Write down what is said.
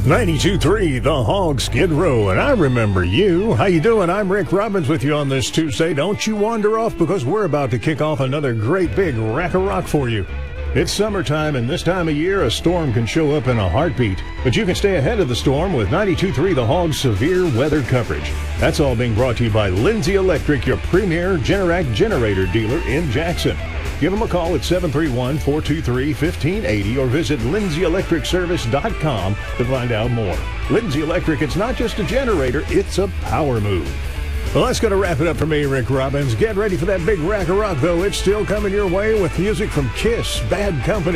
92.3 The Hog Skid Row, and I remember you. How you doing? I'm Rick Robbins with you on this Tuesday. Don't you wander off, because we're about to kick off another great big rack of rock for you. It's summertime, and this time of year, a storm can show up in a heartbeat. But you can stay ahead of the storm with 92.3 The Hog's severe weather coverage. That's all being brought to you by Lindsay Electric, your premier Generac generator dealer in Jackson. Give them a call at 731-423-1580 or visit lindsay-electricservice.com to find out more. Lindsay Electric, it's not just a generator, it's a power move. Well, that's going to wrap it up for me, Rick Robbins. Get ready for that big rack of rock, though. It's still coming your way with music from Kiss, Bad Company.